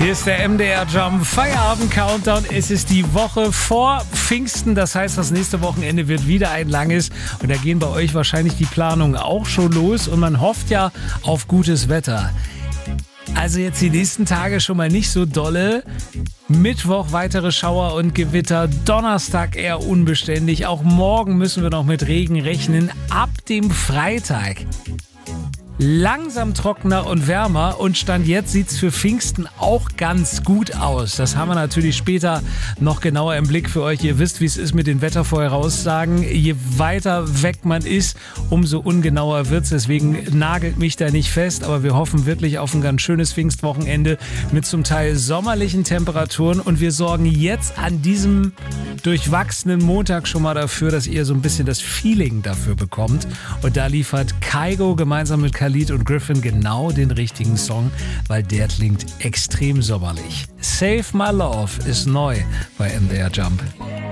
Hier ist der MDR Jump Feierabend Countdown. Es ist die Woche vor Pfingsten. Das heißt, das nächste Wochenende wird wieder ein langes. Und da gehen bei euch wahrscheinlich die Planungen auch schon los. Und man hofft ja auf gutes Wetter. Also jetzt die nächsten Tage schon mal nicht so dolle. Mittwoch weitere Schauer und Gewitter. Donnerstag eher unbeständig. Auch morgen müssen wir noch mit Regen rechnen. Ab dem Freitag langsam trockener und wärmer und Stand jetzt sieht's für Pfingsten auch ganz gut aus. Das haben wir natürlich später noch genauer im Blick für euch. Ihr wisst, wie es ist mit den Wettervorhersagen. Je weiter weg man ist, umso ungenauer wird's. Deswegen nagelt mich da nicht fest, aber wir hoffen wirklich auf ein ganz schönes Pfingstwochenende mit zum Teil sommerlichen Temperaturen und wir sorgen jetzt an diesem durchwachsenen Montag schon mal dafür, dass ihr so ein bisschen das Feeling dafür bekommt. Und da liefert Kygo gemeinsam mit Khalid und Griffin genau den richtigen Song, weil der klingt extrem sommerlich. Save My Love ist neu bei MDR Jump.